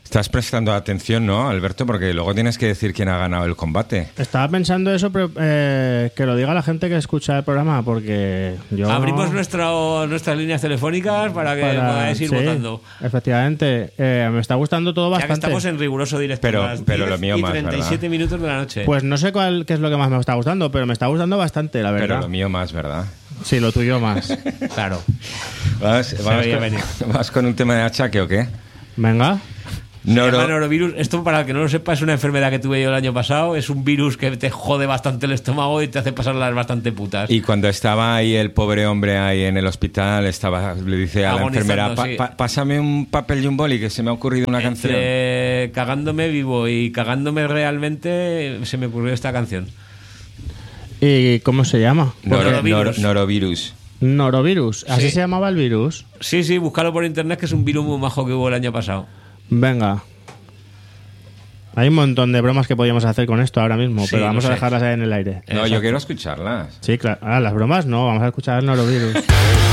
Estás prestando atención, ¿no, Alberto? Porque luego tienes que decir quién ha ganado el combate. Estaba pensando eso, pero que lo diga la gente que escucha el programa, porque yo... Abrimos nuestras líneas telefónicas para que podáis ir votando. Efectivamente. Me está gustando todo bastante. Ya que estamos en riguroso directo. Pero lo mío más, 37 ¿verdad? minutos de la noche. Pues no sé qué es lo que más me está gustando, pero me está gustando bastante, la verdad. Pero lo mío más, ¿verdad? Sí, lo tuyo más. Claro. ¿Vas con un tema de achaque o qué? Venga. Se llama norovirus. Esto, para el que no lo sepa, es una enfermedad que tuve yo el año pasado. Es un virus que te jode bastante el estómago y te hace pasarlas bastante putas. Y cuando estaba ahí el pobre hombre ahí en el hospital, le dice a la enfermera, sí. pásame un papel y un boli, que se me ha ocurrido una canción. Cagándome vivo y cagándome realmente, se me ocurrió esta canción. ¿Y cómo se llama? Norovirus. Norovirus. ¿Así Sí. se llamaba el virus? Sí, búscalo por internet, que es un virus muy majo que hubo el año pasado. Venga. Hay un montón de bromas que podíamos hacer con esto ahora mismo, Sí, pero vamos lo a sé. dejarlas ahí en el aire. No, yo quiero escucharlas. Sí, claro. Las bromas no, vamos a escuchar el norovirus.